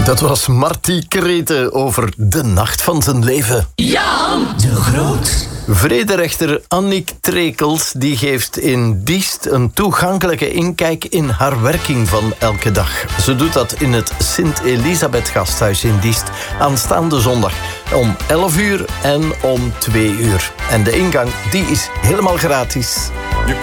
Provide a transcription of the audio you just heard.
Dat was Marty Krete over de nacht van zijn leven. Jan de Groot. Vrederechter Annick Trekels die geeft in Diest een toegankelijke inkijk in haar werking van elke dag. Ze doet dat in het Sint-Elisabeth Gasthuis in Diest aanstaande zondag om 11 uur en om 2 uur. En de ingang die is helemaal gratis.